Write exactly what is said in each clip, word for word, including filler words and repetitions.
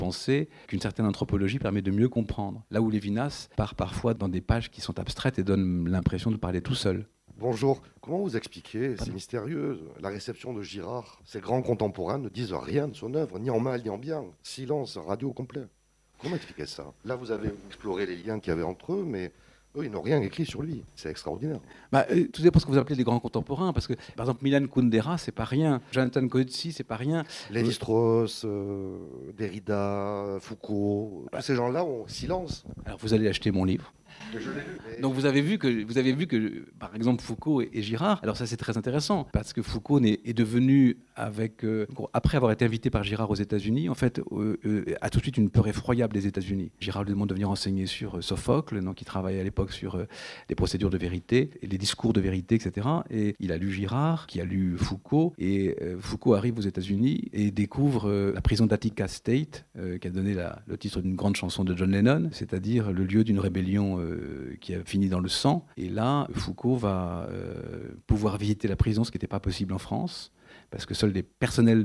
penser qu'une certaine anthropologie permet de mieux comprendre. Là où Lévinas part parfois dans des pages qui sont abstraites et donne l'impression de parler tout seul. Bonjour. Comment vous expliquez, c'est mystérieux, la réception de Girard? Ces grands contemporains ne disent rien de son œuvre, ni en mal ni en bien. Silence radio complet. Comment expliquer ça? Là, vous avez exploré les liens qu'il y avait entre eux, mais eux, ils n'ont rien écrit sur lui. C'est extraordinaire. Bah, euh, tout dépend ce que vous appelez les grands contemporains, parce que, par exemple, Milan Kundera, c'est pas rien. Jonathan Coetzee, c'est pas rien. Lévi-Strauss, euh, Derrida, Foucault, bah. tous ces gens-là ont silence. Alors, vous allez acheter mon livre. Je l'ai lu, mais... Donc vous avez vu que vous avez vu que par exemple Foucault et, et Girard. Alors ça c'est très intéressant parce que Foucault est, est devenu avec euh, après avoir été invité par Girard aux États-Unis, en fait, euh, euh, a tout de suite une peur effroyable des États-Unis. Girard lui demande de venir enseigner sur euh, Sophocle, donc il travaillait à l'époque sur euh, les procédures de vérité, et les discours de vérité, et cetera. Et il a lu Girard, qui a lu Foucault, et euh, Foucault arrive aux États-Unis et découvre euh, la prison d'Attica State, euh, qui a donné la, le titre d'une grande chanson de John Lennon, c'est-à-dire le lieu d'une rébellion euh, qui a fini dans le sang. Et là, Foucault va euh, pouvoir visiter la prison, ce qui n'était pas possible en France, parce que seuls les personnels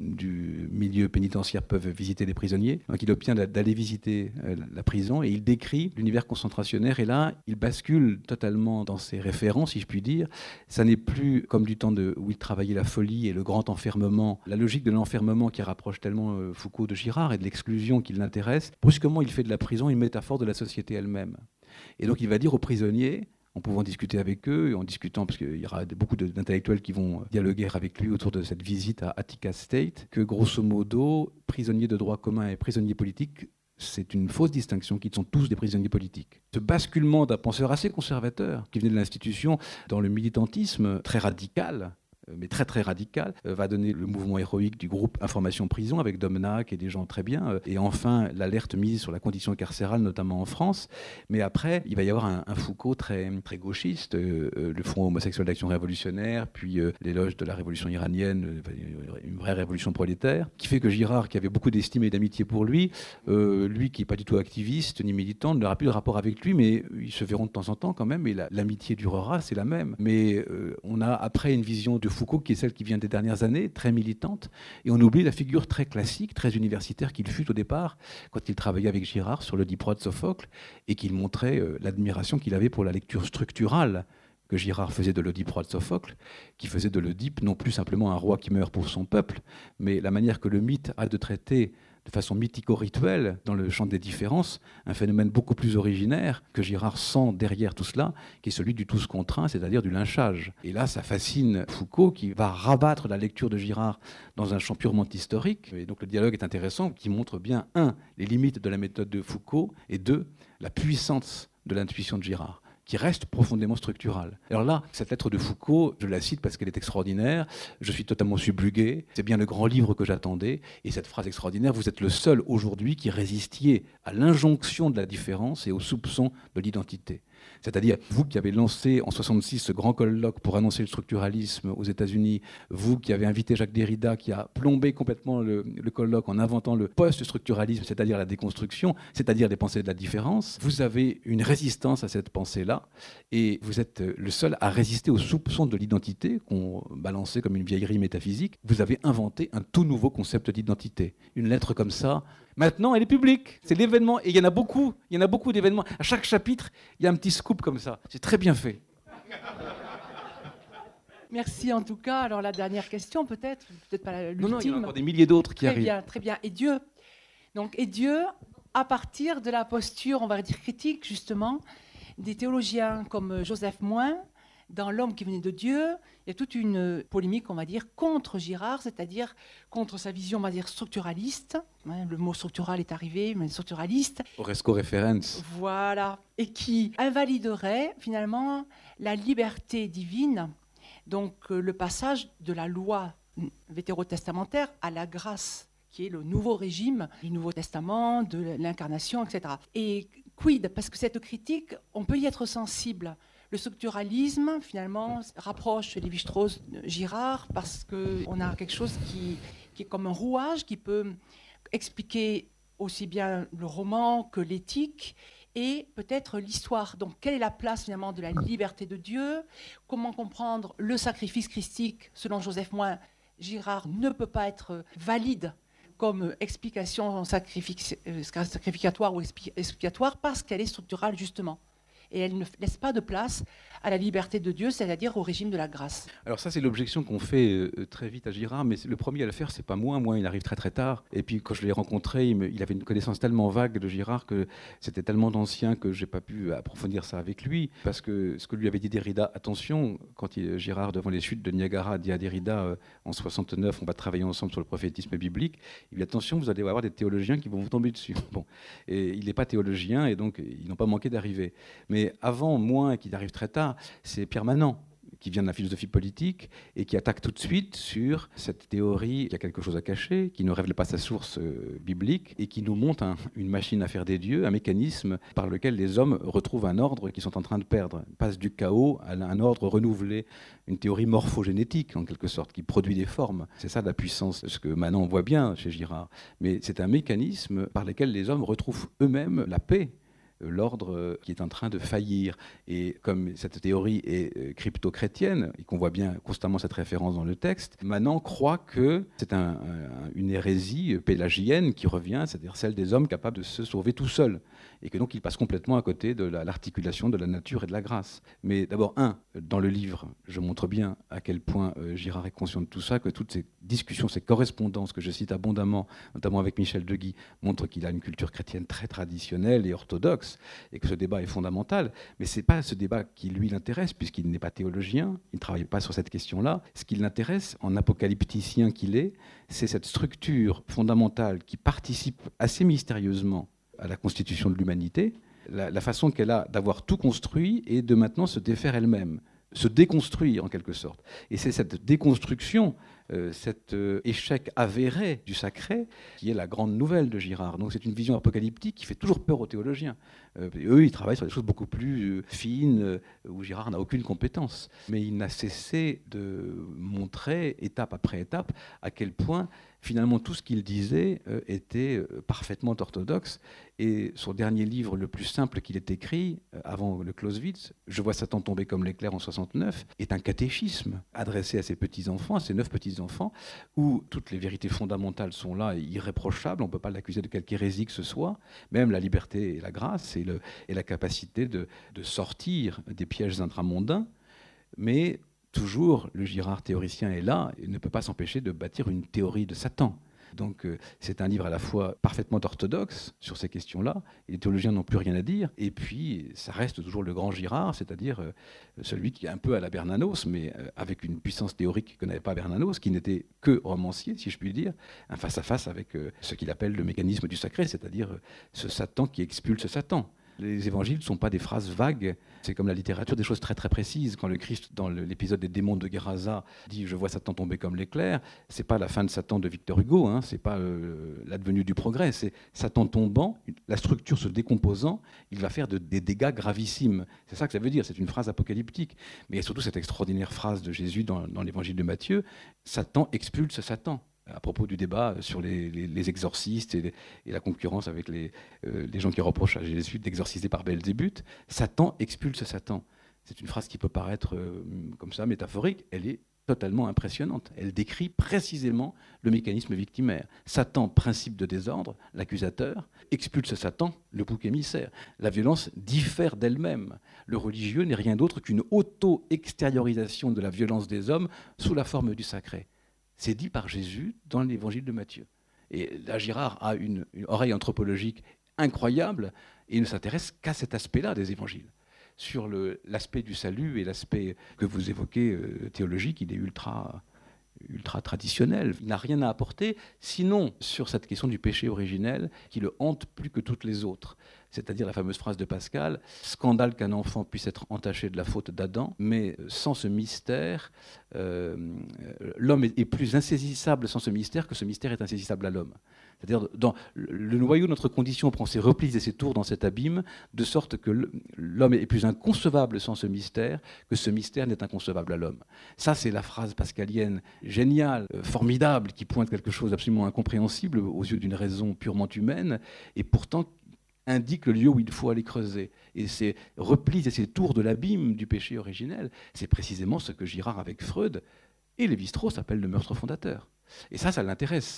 du milieu pénitentiaire peuvent visiter les prisonniers. Donc il obtient d'aller visiter euh, la prison et il décrit l'univers concentrationnaire. Et là, il bascule totalement dans ses références, si je puis dire. Ça n'est plus comme du temps de, où il travaillait la folie et le grand enfermement. La logique de l'enfermement qui rapproche tellement euh, Foucault de Girard et de l'exclusion qui l'intéresse. Brusquement, il fait de la prison une métaphore de la société elle-même. Et donc il va dire aux prisonniers, en pouvant discuter avec eux, et en discutant, parce qu'il y aura beaucoup d'intellectuels qui vont dialoguer avec lui autour de cette visite à Attica State, que grosso modo, prisonniers de droit commun et prisonniers politiques, c'est une fausse distinction, qu'ils sont tous des prisonniers politiques. Ce basculement d'un penseur assez conservateur, qui venait de l'institution, dans le militantisme très radical, mais très très radical, va donner le mouvement héroïque du groupe Information Prison avec Domenach et des gens très bien, et enfin l'alerte mise sur la condition carcérale, notamment en France. Mais après, il va y avoir un, un Foucault très, très gauchiste, euh, le Front homosexuel d'action révolutionnaire, puis euh, l'éloge de la révolution iranienne, euh, une vraie révolution prolétaire, qui fait que Girard, qui avait beaucoup d'estime et d'amitié pour lui, euh, lui qui n'est pas du tout activiste ni militant, n'aura plus de rapport avec lui, mais ils se verront de temps en temps quand même, et l'amitié durera, c'est la même. Mais euh, on a après une vision de Foucault qui est celle qui vient des dernières années, très militante, et on oublie la figure très classique, très universitaire qu'il fut au départ, quand il travaillait avec Girard sur l'Oedipe de Sophocle, et qu'il montrait euh, l'admiration qu'il avait pour la lecture structurale que Girard faisait de l'Oedipe de Sophocle, qui faisait de l'Oedipe non plus simplement un roi qui meurt pour son peuple, mais la manière que le mythe a de traiter de façon mythico-rituelle, dans le champ des différences, un phénomène beaucoup plus originaire que Girard sent derrière tout cela, qui est celui du tous contraint, c'est-à-dire du lynchage. Et là, ça fascine Foucault, qui va rabattre la lecture de Girard dans un champ purement historique. Et donc le dialogue est intéressant, qui montre bien, un, les limites de la méthode de Foucault, et deux, la puissance de l'intuition de Girard, qui reste profondément structurale. Alors là, cette lettre de Foucault, je la cite parce qu'elle est extraordinaire, je suis totalement subjugué, c'est bien le grand livre que j'attendais, et cette phrase extraordinaire, vous êtes le seul aujourd'hui qui résistiez à l'injonction de la différence et au soupçon de l'identité. C'est-à-dire, vous qui avez lancé en soixante-six ce grand colloque pour annoncer le structuralisme aux États-Unis, vous qui avez invité Jacques Derrida, qui a plombé complètement le, le colloque en inventant le post-structuralisme, c'est-à-dire la déconstruction, c'est-à-dire les pensées de la différence, vous avez une résistance à cette pensée-là, et vous êtes le seul à résister au soupçon de l'identité qu'on balançait comme une vieillerie métaphysique. Vous avez inventé un tout nouveau concept d'identité. Une lettre comme ça, maintenant, elle est publique. C'est l'événement. Et il y en a beaucoup. Il y en a beaucoup d'événements. À chaque chapitre, il y a un petit scoop comme ça. C'est très bien fait. Merci en tout cas. Alors la dernière question, peut-être, peut-être pas l'ultime. Non, non, il y en a encore des milliers d'autres qui très arrivent. Très bien, très bien. Et Dieu, donc, et Dieu, à partir de la posture, on va dire critique, justement, des théologiens comme Joseph Moin, dans L'homme qui venait de Dieu, il y a toute une polémique, on va dire, contre Girard, c'est-à-dire contre sa vision, on va dire, structuraliste. Le mot structural est arrivé, mais structuraliste. Horresco referens. Voilà. Et qui invaliderait, finalement, la liberté divine, donc le passage de la loi vétérotestamentaire à la grâce, qui est le nouveau régime du Nouveau Testament, de l'incarnation, et cetera. Et quid, parce que cette critique, on peut y être sensible. Le structuralisme, finalement, rapproche Lévi-Strauss de Girard parce qu'on a quelque chose qui, qui est comme un rouage qui peut expliquer aussi bien le roman que l'éthique et peut-être l'histoire. Donc, quelle est la place, finalement, de la liberté de Dieu? Comment comprendre le sacrifice christique? Selon Joseph Moin, Girard ne peut pas être valide comme explication sacrifici- euh, sacrificatoire ou expi- expiatoire parce qu'elle est structurale, justement. Et elle ne laisse pas de place à la liberté de Dieu, c'est-à-dire au régime de la grâce. Alors ça, c'est l'objection qu'on fait euh, très vite à Girard, mais le premier à le faire, c'est pas moi. Moi, il arrive très très tard. Et puis quand je l'ai rencontré, il, me, il avait une connaissance tellement vague de Girard que c'était tellement ancien que j'ai pas pu approfondir ça avec lui. Parce que ce que lui avait dit Derrida, attention, quand il, Girard, devant les chutes de Niagara, dit à Derrida euh, en soixante-neuf, on va travailler ensemble sur le prophétisme biblique, il dit attention, vous allez avoir des théologiens qui vont vous tomber dessus. Bon, et il n'est pas théologien et donc ils n'ont pas manqué d'arriver. Mais Mais avant, moins, qui arrive très tard, c'est Pierre Manant, qui vient de la philosophie politique et qui attaque tout de suite sur cette théorie qui a quelque chose à cacher, qui ne révèle pas sa source euh, biblique et qui nous montre un, une machine à faire des dieux, un mécanisme par lequel les hommes retrouvent un ordre qu'ils sont en train de perdre, passent du chaos à un ordre renouvelé, une théorie morphogénétique en quelque sorte, qui produit des formes. C'est ça la puissance, ce que Manant voit bien chez Girard. Mais c'est un mécanisme par lequel les hommes retrouvent eux-mêmes la paix, l'ordre qui est en train de faillir. Et comme cette théorie est crypto-chrétienne, et qu'on voit bien constamment cette référence dans le texte, Manant croit que c'est un, un, une hérésie pélagienne qui revient, c'est-à-dire celle des hommes capables de se sauver tout seuls. Et que donc il passe complètement à côté de la, l'articulation de la nature et de la grâce. Mais d'abord, un, dans le livre, je montre bien à quel point euh, Girard est conscient de tout ça, que toutes ces discussions, ces correspondances que je cite abondamment, notamment avec Michel Deguy, montrent qu'il a une culture chrétienne très traditionnelle et orthodoxe, et que ce débat est fondamental. Mais ce n'est pas ce débat qui lui l'intéresse, puisqu'il n'est pas théologien, il ne travaille pas sur cette question-là. Ce qui l'intéresse, en apocalypticien qu'il est, c'est cette structure fondamentale qui participe assez mystérieusement à la constitution de l'humanité, la, la façon qu'elle a d'avoir tout construit et de maintenant se défaire elle-même, se déconstruire en quelque sorte. Et c'est cette déconstruction, euh, cet euh, échec avéré du sacré qui est la grande nouvelle de Girard. Donc c'est une vision apocalyptique qui fait toujours peur aux théologiens. Euh, eux, ils travaillent sur des choses beaucoup plus euh, fines, euh, où Girard n'a aucune compétence. Mais il n'a cessé de montrer, étape après étape, à quel point finalement, tout ce qu'il disait euh, était euh, parfaitement orthodoxe. Et son dernier livre, le plus simple qu'il ait écrit, euh, avant le Clausewitz, Je vois Satan tomber comme l'éclair en soixante-neuf, est un catéchisme adressé à ses petits-enfants, à ses neuf petits-enfants, où toutes les vérités fondamentales sont là, et irréprochables. On ne peut pas l'accuser de quelque hérésie que ce soit. Même la liberté et la grâce et, le, et la capacité de, de sortir des pièges intramondains. Mais toujours, le Girard théoricien est là et ne peut pas s'empêcher de bâtir une théorie de Satan. Donc euh, c'est un livre à la fois parfaitement orthodoxe sur ces questions-là, et les théologiens n'ont plus rien à dire, et puis ça reste toujours le grand Girard, c'est-à-dire euh, celui qui est un peu à la Bernanos, mais euh, avec une puissance théorique que n'avait pas Bernanos, qui n'était que romancier, si je puis dire, un face-à-face avec euh, ce qu'il appelle le mécanisme du sacré, c'est-à-dire euh, ce Satan qui expulse Satan. Les évangiles ne sont pas des phrases vagues, c'est comme la littérature, des choses très très précises. Quand le Christ, dans l'épisode des démons de Gerasa, dit « Je vois Satan tomber comme l'éclair », c'est pas la fin de Satan de Victor Hugo, hein, c'est pas euh, l'advenue du progrès, c'est Satan tombant, la structure se décomposant, il va faire de, des dégâts gravissimes. C'est ça que ça veut dire, c'est une phrase apocalyptique. Mais il y a surtout cette extraordinaire phrase de Jésus dans, dans l'évangile de Matthieu, « Satan expulse Satan ». À propos du débat sur les, les, les exorcistes et, les, et la concurrence avec les, euh, les gens qui reprochent à Jésus d'exorciser par Belzébuth, Satan expulse Satan. C'est une phrase qui peut paraître euh, comme ça, métaphorique, elle est totalement impressionnante. Elle décrit précisément le mécanisme victimaire. Satan, principe de désordre, l'accusateur, expulse Satan, le bouc émissaire. La violence diffère d'elle-même. Le religieux n'est rien d'autre qu'une auto-extériorisation de la violence des hommes sous la forme du sacré. C'est dit par Jésus dans l'évangile de Matthieu. Et là, Girard a une, une oreille anthropologique incroyable et ne s'intéresse qu'à cet aspect-là des évangiles. Sur le, l'aspect du salut et l'aspect que vous évoquez euh, théologique, il est ultra, ultra traditionnel. Il n'a rien à apporter, sinon sur cette question du péché originel qui le hante plus que toutes les autres. C'est-à-dire la fameuse phrase de Pascal, « Scandale qu'un enfant puisse être entaché de la faute d'Adam, mais sans ce mystère, euh, l'homme est, est plus insaisissable sans ce mystère que ce mystère est insaisissable à l'homme. » C'est-à-dire dans le noyau de notre condition prend ses replis et ses tours dans cet abîme, de sorte que l'homme est plus inconcevable sans ce mystère que ce mystère n'est inconcevable à l'homme. Ça, c'est la phrase pascalienne géniale, formidable, qui pointe quelque chose d'absolument incompréhensible aux yeux d'une raison purement humaine, et pourtant indique le lieu où il faut aller creuser. Et ces replis et ces tours de l'abîme du péché originel, c'est précisément ce que Girard avec Freud et Lévi-Strauss appelle le meurtre fondateur. Et ça, ça l'intéresse.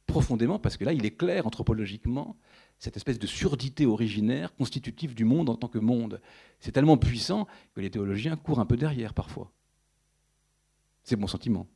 profondément, parce que là, il éclaire anthropologiquement cette espèce de surdité originaire constitutive du monde en tant que monde. C'est tellement puissant que les théologiens courent un peu derrière parfois. C'est mon sentiment.